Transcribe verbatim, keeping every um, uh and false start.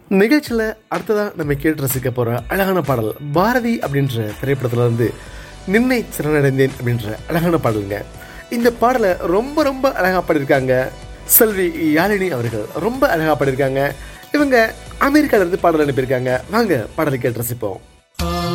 நிகழ்ச்சியில் அடுத்ததாக நம்ம கேட்டு ரசிக்க போகிற அழகான பாடல் பாரதி அப்படின்ற திரைப்படத்தில் இருந்து நின்னை சிறனடைந்தேன் அப்படின்ற அழகான பாடலுங்க. இந்த பாடலை ரொம்ப ரொம்ப அழகாக பாடியிருக்காங்க செல்வி யாழினி அவர்கள். ரொம்ப அழகாக பாடியிருக்காங்க. இவங்க அமெரிக்காவிலேருந்து பாடல் அனுப்பியிருக்காங்க. வாங்க பாடலை கேட்டு ரசிப்போம்.